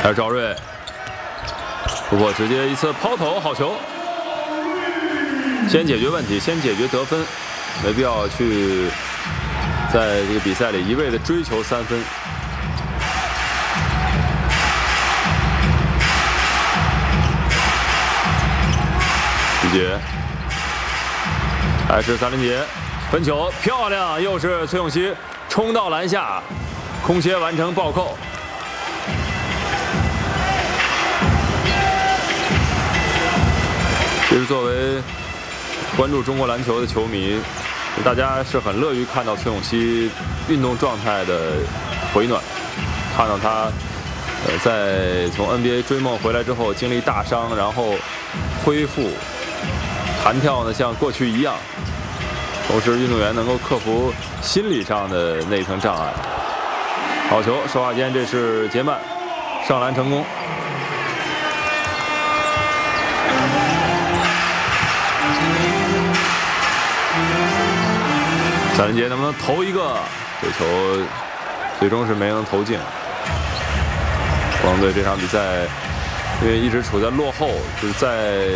还是赵睿突破，直接一次抛投，好球！先解决问题，先解决得分，没必要去在这个比赛里一味的追求3分。李杰，还是3连杰，分球漂亮，又是崔永熙冲到篮下，空切完成暴扣。其实作为关注中国篮球的球迷，大家是很乐于看到崔永熙运动状态的回暖，看到他在从 NBA 追梦回来之后经历大伤，然后恢复弹跳呢像过去一样，同时运动员能够克服心理上的那一层障碍。好球，说话间这是杰曼上篮成功。3连杰能不能投一个？这球最终是没能投进。国王队这场比赛因为一直处在落后，就是在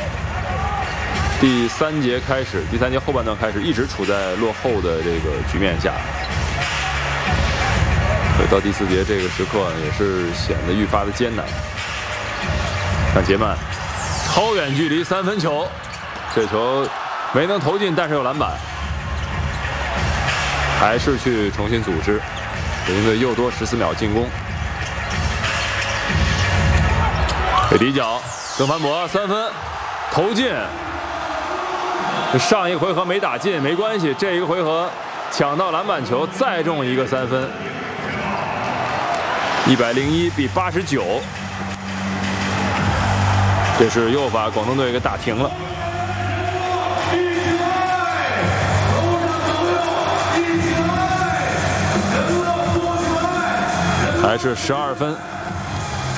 第3节开始，第3节后半段开始一直处在落后的这个局面下，所以到第4节这个时刻也是显得愈发的艰难。看杰曼超远距离3分球，这球没能投进，但是有篮板。还是去重新组织，北京队又多14秒进攻。给底角，郑凡博3分投进。上一个回合没打进没关系，这一个回合抢到篮板球，再中一个3分。101比89，这是又把广东队给打停了。还是12分。